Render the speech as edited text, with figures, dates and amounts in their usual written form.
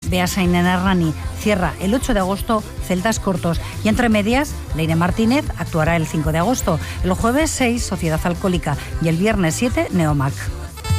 Beasain Errani. Cierra el 8 de agosto Celtas Cortos. Y entre medias, Leire Martínez actuará el 5 de agosto. El jueves 6, Sociedad Alcohólica. Y el viernes 7, Neomac.